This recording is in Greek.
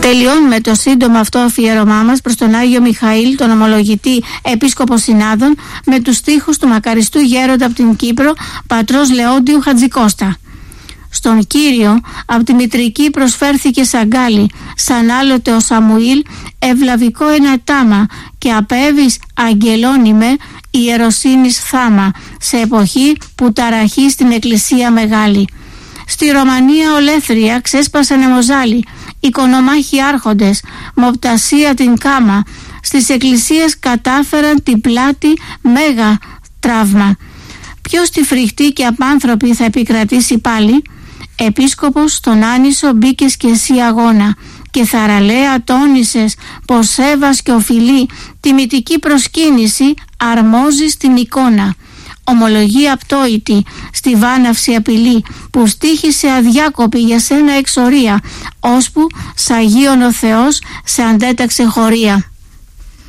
Τελειώνουμε το σύντομο αυτό αφιέρωμά μας προς τον Άγιο Μιχαήλ, τον ομολογητή επίσκοπο συνάδων, με τους στίχους του μακαριστού γέροντα από την Κύπρο, πατρός Λεόντιου Χατζικώστα. Στον Κύριο από τη μητρική προσφέρθηκε σαγκάλι, σαν άλλοτε ο Σαμουήλ ευλαβικό ένα τάμα, και απέβης αγγελώνυμε ιεροσύνης θάμα, σε εποχή που ταραχεί στην εκκλησία μεγάλη. Στη Ρωμανία ολέθρια ξέσπασαν αιμοζάλι, οικονομάχοι άρχοντες, μοπτασία την κάμα, στις εκκλησίες κατάφεραν την πλάτη μέγα τραύμα. Ποιος τη φρικτή και απάνθρωπη θα επικρατήσει πάλι? Επίσκοπος στον Άνισο μπήκες και εσύ αγώνα, και θαραλέα τόνισες πως έβας και οφειλεί τιμητική προσκύνηση αρμόζει στην εικόνα. Ομολογία απτόητη στη βάναυση απειλή, που στήχησε αδιάκοπη για σένα εξορία, ώσπου σ' Αγίον ο Θεός σε αντέταξε χωρία.